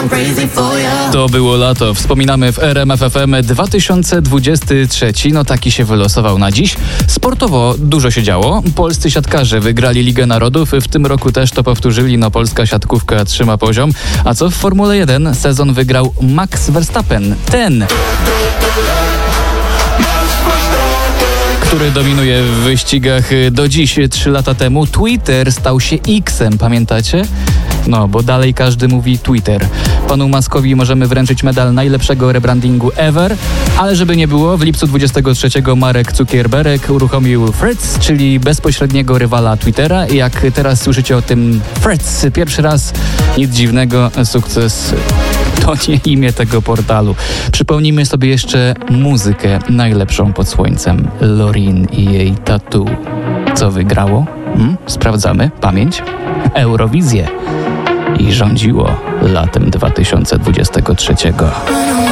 To było lato. Wspominamy w RMF FM 2023. No taki się wylosował na dziś. Sportowo dużo się działo. Polscy siatkarze wygrali Ligę Narodów. W tym roku też to powtórzyli. No polska siatkówka trzyma poziom. A co w Formule 1? Sezon wygrał Max Verstappen. Ten, który dominuje w wyścigach do dziś. 3 lata temu Twitter stał się X-em, pamiętacie? No, bo dalej każdy mówi Twitter. Panu Muskowi możemy wręczyć medal najlepszego rebrandingu ever, ale żeby nie było, w lipcu 23 Marek Zuckerberg uruchomił Threads, czyli bezpośredniego rywala Twittera. I jak teraz słyszycie o tym Threads pierwszy raz, nic dziwnego, sukces to nie imię tego portalu. Przypomnijmy sobie jeszcze muzykę najlepszą pod słońcem. Loreen i jej Tattoo. Co wygrało? Sprawdzamy. Pamięć? Eurowizję. I rządziło latem 2023.